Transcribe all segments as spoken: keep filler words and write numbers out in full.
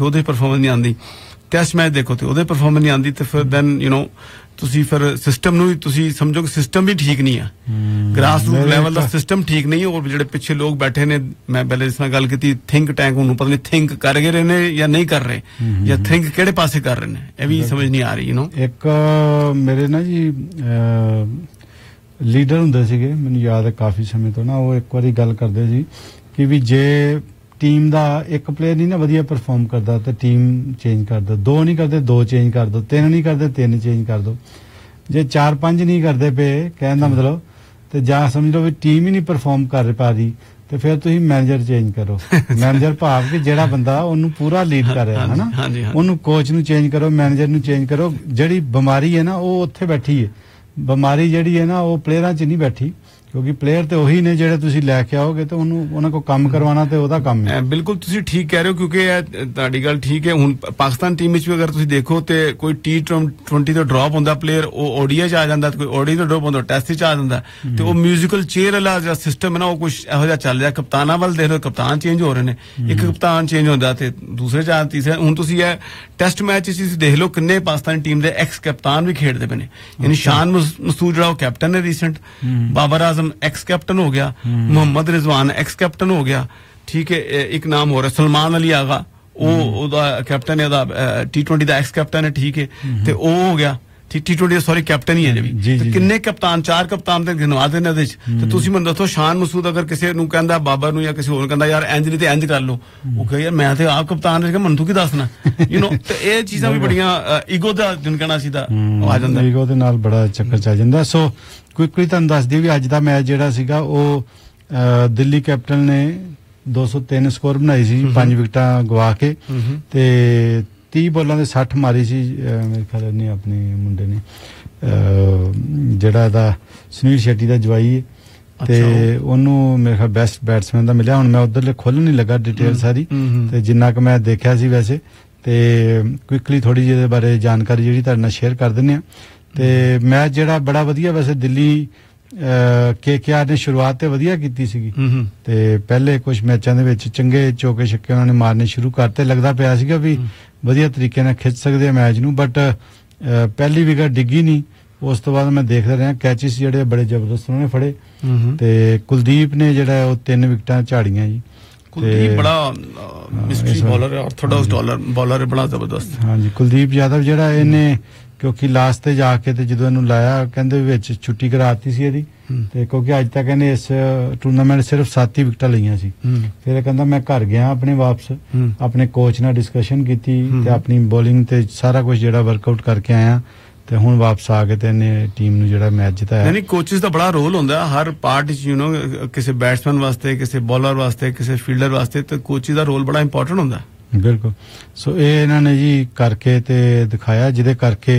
ਦੇਖੋ ਉਹਦੇ ਪਰਫਾਰਮੈਂਸ ਨਹੀਂ ਆਉਂਦੀ, ਟੈਸਟ ਮੈਚ ਦੇਖੋ ਤੇ ਉਹਦੇ ਪਰਫਾਰਮੈਂਸ ਨਹੀਂ ਆਉਂਦੀ, ਤੇ ਫਿਰ ਦੈਨ ਯੂ ਨੋ ਤੁਸੀਂ ਫਿਰ ਸਿਸਟਮ ਨੂੰ ਤੁਸੀਂ ਸਮਝੋ ਕਿ ਸਿਸਟਮ ਵੀ ਠੀਕ ਨਹੀਂ ਆ, ਗ੍ਰਾਸ ਰੂਟ ਲੈਵਲ ਦਾ ਸਿਸਟਮ ਠੀਕ ਨਹੀਂ, ਔਰ ਜਿਹੜੇ ਪਿੱਛੇ ਲੋਕ ਬੈਠੇ ਨੇ, ਮੈਂ ਪਹਿਲੇ ਇਸ ਨਾਲ ਗੱਲ ਕੀਤੀ, ਥਿੰਕ ਟੈਂਕ ਉਹਨੂੰ ਪਤਾ ਨਹੀਂ ਥਿੰਕ ਕਰ ਗਏ ਰਹੇ ਨੇ ਜਾਂ ਨਹੀਂ ਕਰ ਰਹੇ, ਜਾਂ ਥਿੰਕ ਕਿਹੜੇ ਪਾਸੇ ਕਰ ਰਹੇ ਨੇ, ਇਹ ਵੀ ਸਮਝ ਨਹੀਂ ਆ ਰਹੀ ਯੂ ਨੋ। ਇੱਕ ਮੇਰੇ ਨਾ ਜੀ ਲੀਡਰ ਹੁੰਦੇ ਸੀਗੇ, ਮੈਨੂੰ ਯਾਦ ਹੈ ਕਾਫੀ ਸਮੇਂ ਤੋਂ ਨਾ, ਉਹ ਇੱਕ ਵਾਰੀ ਗੱਲ ਕਰਦੇ ਸੀ ਕਿ ਵੀ ਜੇ ਟੀਮ ਦਾ ਇੱਕ ਪਲੇਅਰ ਨਹੀਂ ਨਾ ਵਧੀਆ ਪਰਫਾਰਮ ਕਰਦਾ ਤਾਂ ਟੀਮ ਚੇਂਜ ਕਰ ਦੋ, ਦੋ ਨਹੀਂ ਕਰਦੇ ਦੋ ਚੇਂਜ ਕਰ ਦੋ, ਤਿੰਨ ਨਹੀਂ ਕਰਦੇ ਤਿੰਨ ਚੇਂਜ ਕਰ ਦੋ, ਜੇ ਚਾਰ ਪੰਜ ਨਹੀਂ ਕਰਦੇ ਪਏ ਕਹਿਣ ਦਾ ਮਤਲਬ, ਤੇ ਜਾਂ ਸਮਝ ਲਓ ਵੀ ਟੀਮ ਹੀ ਨਹੀਂ ਪਰਫਾਰਮ ਕਰ ਪਾ ਰਹੀ, ਤੇ ਫਿਰ ਤੁਸੀਂ ਮੈਨੇਜਰ ਚੇਂਜ ਕਰੋ। ਮੈਨੇਜਰ ਭਾਵ ਕਿ ਜਿਹੜਾ ਬੰਦਾ ਉਹਨੂੰ ਪੂਰਾ ਲੀਡ ਕਰ ਰਿਹਾ ਹੈ ਨਾ, ਉਹਨੂੰ ਕੋਚ ਨੂੰ ਚੇਂਜ ਕਰੋ, ਮੈਨੇਜਰ ਨੂੰ ਚੇਂਜ ਕਰੋ। ਜਿਹੜੀ ਬਿਮਾਰੀ ਹੈ ਨਾ ਉਹ ਉੱਥੇ ਬੈਠੀ ਹੈ, ਬਿਮਾਰੀ ਜਿਹੜੀ ਹੈ ਨਾ ਉਹ ਪਲੇਅਰਾਂ 'ਚ ਨਹੀਂ ਬੈਠੀ, ਕਿਉਂਕਿ ਪਲੇਅਰ ਤੇ ਉਹੀ ਨੇ ਜਿਹੜੇ ਤੁਸੀਂ ਲੈ ਕੇ ਆਓਗੇ ਤੇ ਉਹਨੂੰ ਉਹਨਾਂ ਕੋਲ ਕੰਮ ਕਰਵਾਉਣਾ ਤੇ ਉਹਦਾ ਕੰਮ ਹੈ। ਬਿਲਕੁਲ ਤੁਸੀਂ ਠੀਕ ਕਹਿ ਰਹੇ ਹੋ, ਕਿਉਂਕਿ ਇਹ ਤੁਹਾਡੀ ਗੱਲ ਠੀਕ ਹੈ। ਹੁਣ ਪਾਕਿਸਤਾਨ ਟੀਮ ਵਿੱਚ ਵੀ ਅਗਰ ਤੁਸੀਂ ਦੇਖੋ ਤੇ ਕੋਈ ਟੀ ਟਵੈਂਟੀ ਤੋਂ ਡ੍ਰੌਪ ਹੁੰਦਾ ਪਲੇਅਰ, ਉਹ ਓਡੀਆ 'ਚ ਆ ਜਾਂਦਾ, ਕੋਈ ਓਡੀ ਤੋਂ ਡ੍ਰੌਪ ਹੁੰਦਾ ਟੈਸਟ 'ਚ ਆ ਜਾਂਦਾ, ਤੇ ਉਹ ਮਿਊਜ਼ੀਕਲ ਚੇਅਰ ਵਾਲਾ ਜਿਹੜਾ ਸਿਸਟਮ ਹੈ ਨਾ ਉਹ ਕੁਝ ਇਹੋ ਜਿਹਾ ਚੱਲ ਰਿਹਾ। ਕਪਤਾਨਾਂ ਵੱਲ ਦੇਖ ਲਓ, ਕਪਤਾਨ ਚੇਂਜ ਹੋ ਰਹੇ ਨੇ, ਇੱਕ ਕਪਤਾਨ ਚੇਂਜ ਹੁੰਦਾ ਤੇ ਦੂਸਰੇ 'ਚ ਆ ਤੀਸਰੇ। ਹੁਣ ਤੁਸੀਂ ਇਹ ਟੈਸਟ ਮੈਚ 'ਚ ਤੁਸੀਂ ਦੇਖ ਲਓ ਕਿੰਨੇ ਪਾਕਿਸਤਾਨੀ ਟੀਮ ਦੇ ਐਕਸ ਕਪਤਾਨ ਵੀ ਖੇਡਦੇ ਪਏ ਨੇ, ਯਾਨੀ ਸ਼ਾਨ ਮਸੂਦ ਜਿਹੜਾ ਉਹ ਕੈਪਟਨ ਹੈ ਰੀਸੈਂਟ, ਬਾਬਰ ਆਜ਼ਮ ਐਕਸ कैप्टन हो गया, मोहम्मद रिजवान एक्स कैप्टन हो गया, ठीक है, एक नाम हो रहा सलमान अली आगा, वो कैप्टन है टी ट्वेंटी का एक्स कैप्टन है, ठीक है, ते वो हो गया टी ट्वेंटी सॉरी कैप्टन ही है जी। किन्ने कप्तान, चार कप्तान ते गिनवा देने दे ते तुसी मैनूं दसो शान मसूद अगर किसी नूं कहंदा बाबर नूं या किसी होर कहंदा यार इंज नहीं ते इंज कर लो, वो कहे यार मैं ते आप कप्तान है मैनूं तू की दसना, यू नो। ते ਇਹ ਚੀਜ਼ਾਂ ਵੀ ਬੜੀਆਂ ਈਗੋ ਦਾ ਜਿਨ ਕਹਿਣਾ ਸੀ ਦਾ ਆ ਜਾਂਦਾ, ਈਗੋ ਦੇ ਨਾਲ ਬੜਾ ਚੱਕਰ ਚੱਲ ਜਾਂਦਾ। ਸੋ ਕੁਇਕਲੀ ਤੁਹਾਨੂੰ ਦੱਸ ਦਈਏ ਵੀ ਅੱਜ ਦਾ ਮੈਚ ਜਿਹੜਾ ਸੀਗਾ ਉਹ ਦਿੱਲੀ ਕੈਪੀਟਲ ਨੇ ਦੋ ਸੌ ਤਿੰਨ ਸਕੋਰ ਬਣਾਈ ਸੀ, ਪੰਜ ਵਿਕਟਾਂ ਗਵਾ ਕੇ, ਤੇ ਤੀਹ ਬੋਲਾਂ ਦੇ ਸੱਠ ਮਾਰੀ ਸੀ ਮੇਰੇ ਖਿਆਲ ਨੇ ਆਪਣੇ ਮੁੰਡੇ ਨੇ, ਜਿਹੜਾ ਇਹਦਾ ਸੁਨੀਲ ਸ਼ੈਟੀ ਦਾ ਜਵਾਈ ਹੈ, ਤੇ ਉਹਨੂੰ ਮੇਰੇ ਖਿਆਲ ਬੈਸਟ ਬੈਟਸਮੈਨ ਦਾ ਮਿਲਿਆ। ਹੁਣ ਮੈਂ ਉਧਰਲੇ ਖੋਲ੍ਹਣ ਨਹੀਂ ਲੱਗਾ ਡਿਟੇਲ ਸਾਰੀ, ਤੇ ਜਿੰਨਾ ਕੁ ਮੈਂ ਦੇਖਿਆ ਸੀ ਵੈਸੇ, ਤੇ ਕੁਇਕਲੀ ਥੋੜੀ ਜਿਹੀ ਇਹਦੇ ਬਾਰੇ ਜਾਣਕਾਰੀ ਜਿਹੜੀ ਤੁਹਾਡੇ ਨਾਲ ਸ਼ੇਅਰ ਕਰ ਦਿੰਦੇ ਆ। ਤੇ ਮੈਚ ਜਿਹੜਾ ਬੜਾ ਵਧੀਆ, ਵੈਸੇ ਦਿੱਲੀ ਕੇ ਕੇ ਆਰ ਨੇ ਸ਼ੁਰੂਆਤ ਤੇ ਵਧੀਆ ਕੀਤੀ ਸੀਗੀ, ਤੇ ਪਹਿਲੇ ਕੁਝ ਮੈਚਾਂ ਦੇ ਵਿੱਚ ਚੰਗੇ ਚੌਕੇ ਛੱਕੇ ਉਹਨਾਂ ਨੇ ਮਾਰਨੇ ਸ਼ੁਰੂ ਕਰਤੇ, ਲੱਗਦਾ ਪਿਆ ਸੀਗਾ ਵੀ ਵਧੀਆ ਤਰੀਕੇ ਨਾਲ ਖਿੱਚ ਸਕਦੇ ਆ ਮੈਚ ਨੂੰ, ਬਟ ਪਹਿਲੀ ਵਿਕਟ ਡਿੱਗੀ ਨਹੀਂ। ਉਸ ਤੋਂ ਬਾਅਦ ਮੈਂ ਦੇਖਦਾ ਰਿਹਾ ਕੈਚਿਸ ਜਿਹੜੇ ਬੜੇ ਜ਼ਬਰਦਸਤ ਉਹਨਾਂ ਨੇ ਫੜੇ, ਤੇ ਕੁਲਦੀਪ ਨੇ ਜਿਹੜਾ ਉਹ ਤਿੰਨ ਵਿਕਟਾਂ ਝਾੜੀਆਂ ਜੀ। ਕੁਲਦੀਪ ਬੜਾ ਮਿਸਟਰੀ ਬੋਲਰ ਹੈ, ਆਰਥੋਡਾਕਸ ਬੋਲਰ ਹੈ, ਬੜਾ ਜ਼ਬਰਦਸਤ। ਹਾਂਜੀ, ਕੁਲਦੀਪ ਯਾਦਵ ਜਿਹੜਾ ਇਹਨੇ ਕਿਉਂਕਿ ਲਾਸਟ ਤੇ ਜਾ ਕੇ ਤੇ ਜਦੋਂ ਇਹਨੂੰ ਲਾਇਆ ਕਹਿੰਦੇ ਵਿੱਚ ਛੁੱਟੀ ਕਰਾਤੀ ਸੀ ਇਹਦੀ, ਤੇ ਕਿਉਂਕਿ ਅੱਜ ਤੱਕ ਇਹਨੇ ਇਸ ਟੂਰਨਾਮੈਂਟ ਸਿਰਫ ਸੱਤ ਹੀ ਵਿਕਟਾਂ ਲਈਆਂ ਸੀ। ਫਿਰ ਇਹ ਕਹਿੰਦਾ ਮੈਂ ਘਰ ਗਿਆ ਆਪਣੇ ਵਾਪਸ, ਆਪਣੇ ਕੋਚ ਨਾਲ ਡਿਸਕਸ਼ਨ ਕੀਤੀ ਤੇ ਆਪਣੀ ਬੋਲਿੰਗ ਤੇ ਸਾਰਾ ਕੁਝ ਜਿਹੜਾ ਵਰਕਆਊਟ ਕਰਕੇ ਆਇਆ, ਤੇ ਹੁਣ ਵਾਪਸ ਆ ਕੇ ਤੇ ਇਹਨੇ ਟੀਮ ਨੂੰ ਜਿਹੜਾ ਮੈਚ ਜਿਤਾਇਆ। ਯਾਨੀ ਕੋਚਿਸ ਦਾ ਬੜਾ ਰੋਲ ਹੁੰਦਾ ਹਰ ਪਾਰਟ ਵਿੱਚ, ਯੂ ਨੋ, ਕਿਸੇ ਬੈਟਸਮੈਨ ਵਾਸਤੇ, ਕਿਸੇ ਬੋਲਰ ਵਾਸਤੇ, ਕਿਸੇ ਫੀਲਡਰ ਵਾਸਤੇ, ਤੇ ਕੋਚਿਸ ਦਾ ਰੋਲ ਬੜਾ ਇੰਪੋਰਟੈਂਟ ਹੁੰਦਾ। ਬਿਲਕੁਲ। ਸੋ ਇਹ ਇਹਨਾਂ ਨੇ ਜੀ ਕਰਕੇ ਤੇ ਦਿਖਾਇਆ, ਜਿਹਦੇ ਕਰਕੇ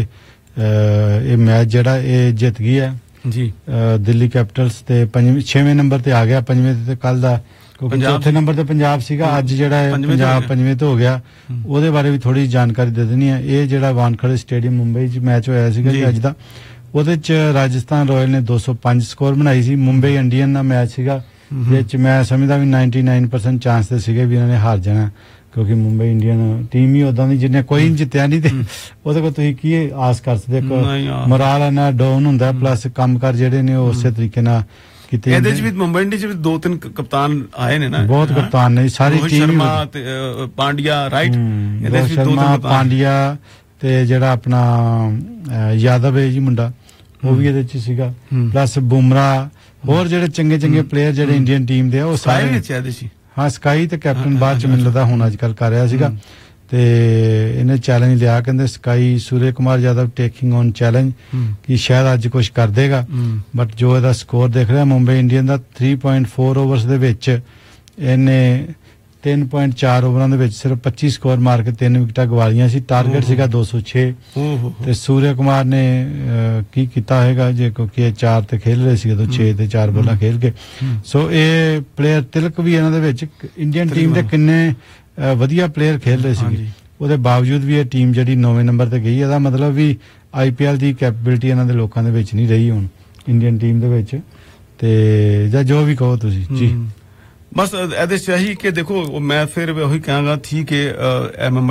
ਇਹ ਮੈਚ ਜਿਹੜਾ ਇਹ ਜਿੱਤ ਗਈ ਹੈ ਜੀ ਦਿੱਲੀ ਕੈਪੀਟਲਸ, ਤੇ ਪੰਜਵੇਂ ਛੇਵੇਂ ਨੰਬਰ ਤੇ ਆ ਗਿਆ, ਪੰਜਵੇਂ ਤੇ ਕੱਲ ਦਾ ਕਿਉਂਕਿ ਚੌਥੇ ਨੰਬਰ ਤੇ ਪੰਜਾਬ ਸੀਗਾ, ਅੱਜ ਜਿਹੜਾ ਪੰਜਾਬ ਪੰਜਵੇਂ ਤੇ ਹੋ ਗਿਆ। ਉਹਦੇ ਬਾਰੇ ਵੀ ਥੋੜੀ ਜਾਣਕਾਰੀ ਦੇ ਦੇਣੀ ਹੈ। ਇਹ ਜਿਹੜਾ ਵਾਨਖੜੇ ਸਟੇਡੀਅਮ ਮੁੰਬਈ 'ਚ ਮੈਚ ਹੋਇਆ ਸੀਗਾ ਜੀ ਅੱਜ ਦਾ, ਉਹਦੇ 'ਚ ਰਾਜਸਥਾਨ ਰਾਇਲ ਨੇ ਦੋ ਸੌ ਪੰਜ ਸਕੋਰ ਬਣਾਈ ਸੀ। ਮੁੰਬਈ ਇੰਡੀਅਨ ਦਾ ਮੈਚ ਸੀਗਾ, ਜਿਸ 'ਚ ਮੈਂ ਸਮਝਦਾ ਵੀ ਨਾਈਨਟੀ ਨਾਈਨ ਪਰਸੈਂਟ ਚਾਂਸ ਤੇ ਸੀਗੇ ਵੀ ਇਹਨਾਂ ਨੇ ਹਾਰ ਜਾਣਾ, ਕਿਉਂਕਿ ਮੁੰਬਈ ਇੰਡੀਅਨ ਟੀਮ ਹੀ ਉਦਾਂ ਦੀ ਜਿਹਨੇ ਕੋਈ ਜਿੱਤਿਆ ਨਹੀਂ, ਤੇ ਉਹਦੇ ਕੋਲ ਤੁਸੀਂ ਕੀ ਆਸ ਕਰ ਸਕਦੇ। ਇੱਕ ਮੋਰਾਲ ਨਾ ਡਾਊਨ ਹੁੰਦਾ, ਪਲੱਸ ਕੰਮਕਾਰ ਜਿਹੜੇ ਨੇ ਉਹ ਉਸੇ ਤਰੀਕੇ ਨਾਲ ਕੀਤੇ। ਇਹਦੇ ਚ ਵੀ ਮੁੰਬਈ ਇੰਡੀਅਨਸ ਚ ਵੀ ਦੋ ਤਿੰਨ ਕਪਤਾਨ ਆਏ ਨੇ ਨਾ, ਬਹੁਤ ਕਪਤਾਨ ਨੇ ਸਾਰੀ ਟੀਮ, ਸ਼ਰਮਾ ਤੇ ਪਾਂਡਿਆ, ਰਾਈਟ, ਇਹਦੇ ਚ ਦੋ ਤਿੰਨ ਪਾਂਡਿਆ ਤੇ ਜਿਹੜਾ ਆਪਣਾ ਯਾਦਵ ਹੈ ਜੀ ਮੁੰਡਾ, ਉਹ ਵੀ ਇਹਦੇ ਚ ਸੀਗਾ, ਪਲੱਸ ਬੁਮਰਾ, ਹੋਰ ਜਿਹੜੇ ਚੰਗੇ ਚੰਗੇ ਪਲੇਅਰ ਜਿਹੜੇ ਇੰਡੀਅਨ ਟੀਮ ਦੇ ਆ ਉਹ ਸਾਰੇ ਇਹਦੇ ਚ। ਹਾਂ, ਸਕਾਈ ਤੇ ਕੈਪਟਨ ਬਾਅਦ ਚ ਮੈਨੂੰ ਲੱਗਦਾ ਹੁਣ ਅੱਜ ਕੱਲ ਕਰ ਰਿਹਾ ਸੀਗਾ, ਤੇ ਇਹਨੇ ਚੈਲੰਜ ਲਿਆ, ਕਹਿੰਦੇ sky Suraj Kumar Yadav taking on challenge, ਕਿ ਸ਼ਾਇਦ ਅੱਜ ਕੁਝ ਕਰ ਦੇਗਾ, ਬਟ ਜੋ ਇਹਦਾ ਸਕੋਰ ਦੇਖ ਰਿਹਾ ਮੁੰਬਈ ਇੰਡੀਅਨ ਦਾ ਤਿੰਨ ਪੁਆਇੰਟ ਚਾਰ ਓਵਰਸ ਦੇ ਵਿੱਚ ਇਹਨੇ ਤਿੰਨ ਪੁਆਇੰਟ ਚਾਰ ਓਵਰਾਂ ਦੇ ਵਿੱਚ ਸਿਰਫ ਪੱਚੀ ਸਕੋਰ ਮਾਰ ਕੇ ਤਿੰਨ ਵਿਕਟਾਂ ਗਵਾ ਲਈਆਂ ਸੀ। ਟਾਰਗੇਟ ਸੀਗਾ ਦੋ ਸੌ ਛੇ, ਤੇ ਸੂਰਜ ਕੁਮਾਰ ਨੇ ਕੀ ਕੀਤਾ ਹੋਏਗਾ ਜੇ, ਕਿਉਂਕਿ ਇਹ ਚਾਰ ਤੇ ਖੇਲ ਰਹੇ ਸੀ ਉਦੋਂ, ਛੇ ਤੇ ਚਾਰ ਬੋਲਾਂ ਖੇਲ ਕੇ। ਸੋ ਇਹ ਪਲੇਅਰ ਤਿਲਕ ਵੀ ਇਹਨਾਂ ਦੇ ਵਿੱਚ ਇੰਡੀਅਨ ਟੀਮ ਦੇ ਕਿੰਨੇ ਵਧੀਆ ਪਲੇਅਰ ਖੇਲ ਰਹੇ ਸੀਗੇ, ਉਹਦੇ ਬਾਵਜੂਦ ਵੀ ਇਹ ਟੀਮ ਜਿਹੜੀ ਨੌਵੇਂ ਨੰਬਰ ਤੇ ਗਈ। ਇਹਦਾ ਮਤਲਬ ਵੀ ਆਈ ਪੀ ਐਲ ਦੀ ਕੈਪੇਬਿਲਿਟੀ ਇਹਨਾਂ ਦੇ ਲੋਕਾਂ ਦੇ ਵਿੱਚ ਨਹੀਂ ਰਹੀ ਹੁਣ ਇੰਡੀਅਨ ਟੀਮ ਦੇ ਵਿੱਚ, ਤੇ ਜਾਂ ਜੋ ਵੀ ਕਹੋ ਤੁਸੀਂ ਜੀ। ਬਸ ਇਹਦੇ ਚ ਇਹੀ ਕਿ ਦੇਖੋ, ਮੈਂ ਫਿਰ ਉਹੀ ਕਹਾਂਗਾ, ਠੀਕ ਹੈ,